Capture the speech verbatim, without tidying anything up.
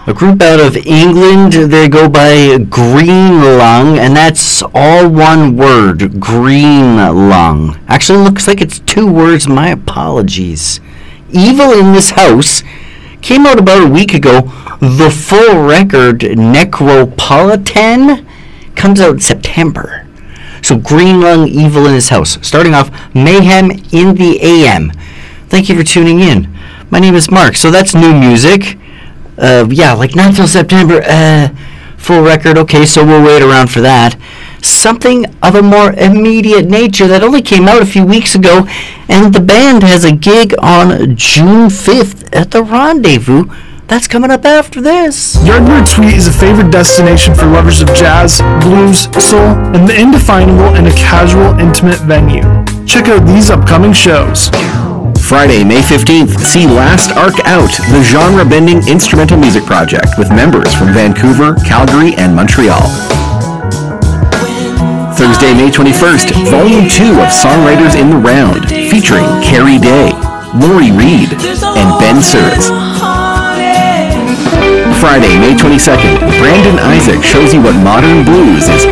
A group out of England, they go by Green Lung, and that's all one word, Green Lung. Actually, looks like it's two words, my apologies. Evil in This House came out about a week ago. The full record, Necropolitan, comes out in September. So Green Lung, Evil in This House. Starting off, Mayhem in the A M. Thank you for tuning in. My name is Mark, so that's new music. Uh, yeah, like not till September, uh, full record, okay, so we'll wait around for that. Something of a more immediate nature that only came out a few weeks ago, and the band has a gig on June fifth at the Rendezvous. That's coming up after this. Yardbird Suite is a favorite destination for lovers of jazz, blues, soul, and the indefinable in a casual, intimate venue. Check out these upcoming shows. Friday, May fifteenth, see Last Arc Out, the genre-bending instrumental music project with members from Vancouver, Calgary, and Montreal. Thursday, May twenty-first, Volume two of Songwriters in the Round, featuring Carrie Day, Lori Reed, and Ben Suras. Friday, May twenty-second, Brandon Isaac shows you what modern blues is